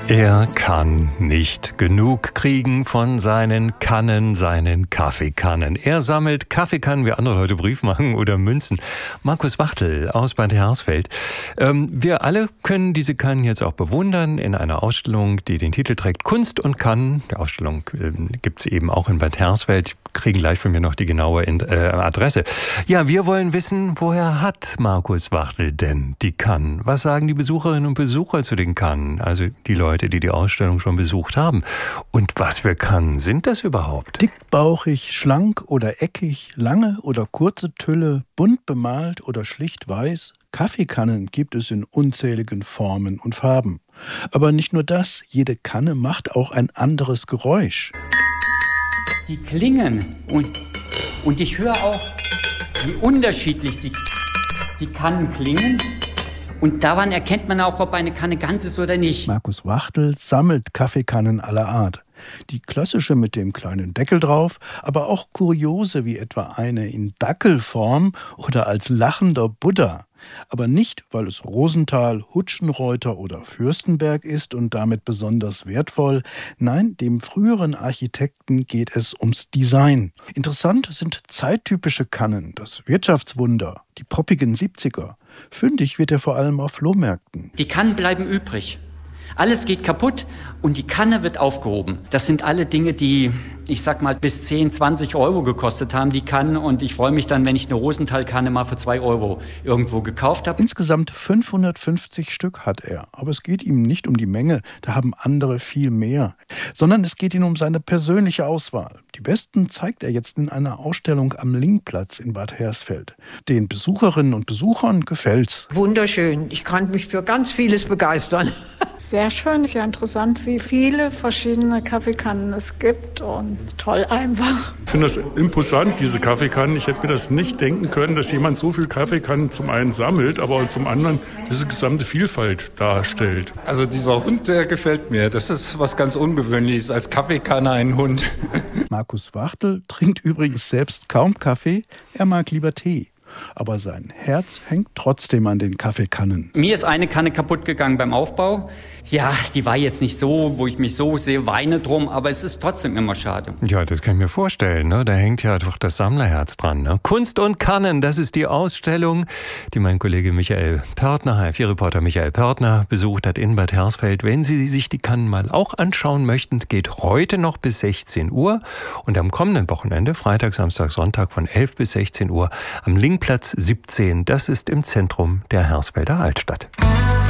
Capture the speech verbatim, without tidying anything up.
Er kann nicht genug kriegen von seinen Kannen, seinen Kaffeekannen. Er sammelt Kaffeekannen, wie andere Leute Briefmarken oder Münzen. Markus Wachtel aus Bad Hersfeld. Ähm, wir alle können diese Kannen jetzt auch bewundern in einer Ausstellung, die den Titel trägt Kunst und Kannen. Die Ausstellung äh, gibt es eben auch in Bad Hersfeld. Kriegen gleich von mir noch die genaue äh, Adresse. Ja, wir wollen wissen, woher hat Markus Wachtel denn die Kannen? Was sagen die Besucherinnen und Besucher zu den Kannen? Also die Leute, die die Ausstellung schon besucht haben. Und was für Kannen sind das überhaupt? Dickbauchig, schlank oder eckig, lange oder kurze Tülle, bunt bemalt oder schlicht weiß. Kaffeekannen gibt es in unzähligen Formen und Farben. Aber nicht nur das, jede Kanne macht auch ein anderes Geräusch. Die klingen und, und ich höre auch, wie unterschiedlich die, die Kannen klingen. Und daran erkennt man auch, ob eine Kanne ganz ist oder nicht. Markus Wachtel sammelt Kaffeekannen aller Art. Die klassische mit dem kleinen Deckel drauf, aber auch kuriose wie etwa eine in Dackelform oder als lachender Buddha. Aber nicht, weil es Rosenthal, Hutschenreuter oder Fürstenberg ist und damit besonders wertvoll. Nein, dem früheren Architekten geht es ums Design. Interessant sind zeittypische Kannen, das Wirtschaftswunder, die poppigen siebziger. Fündig wird er vor allem auf Flohmärkten. Die Kannen bleiben übrig. Alles geht kaputt und die Kanne wird aufgehoben. Das sind alle Dinge, die, ich sag mal, bis zehn, zwanzig Euro gekostet haben, die Kannen. Und ich freue mich dann, wenn ich eine Rosenthal-Kanne mal für zwei Euro irgendwo gekauft habe. Insgesamt fünfhundertfünfzig Stück hat er. Aber es geht ihm nicht um die Menge, da haben andere viel mehr. Sondern es geht ihm um seine persönliche Auswahl. Die besten zeigt er jetzt in einer Ausstellung am Lingplatz in Bad Hersfeld. Den Besucherinnen und Besuchern gefällt's. Wunderschön. Ich kann mich für ganz vieles begeistern. Sehr schön, ist ja interessant, wie viele verschiedene Kaffeekannen es gibt und toll einfach. Ich finde das imposant, diese Kaffeekannen. Ich hätte mir das nicht denken können, dass jemand so viel Kaffeekannen zum einen sammelt, aber zum anderen diese gesamte Vielfalt darstellt. Also dieser Hund, der gefällt mir. Das ist was ganz Ungewöhnliches, als Kaffeekanne ein Hund. Markus Wachtel trinkt übrigens selbst kaum Kaffee, er mag lieber Tee. Aber sein Herz hängt trotzdem an den Kaffeekannen. Mir ist eine Kanne kaputt gegangen beim Aufbau. Ja, die war jetzt nicht so, wo ich mich so sehr weine drum, aber es ist trotzdem immer schade. Ja, das kann ich mir vorstellen. Ne? Da hängt ja doch das Sammlerherz dran. Ne? Kunst und Kannen, das ist die Ausstellung, die mein Kollege Michael Pörtner, H F vier-Reporter Michael Pörtner, besucht hat in Bad Hersfeld. Wenn Sie sich die Kannen mal auch anschauen möchten, geht heute noch bis sechzehn Uhr und am kommenden Wochenende, Freitag, Samstag, Sonntag von elf bis sechzehn Uhr am Lingplatz siebzehn. Das ist im Zentrum der Hersfelder Altstadt.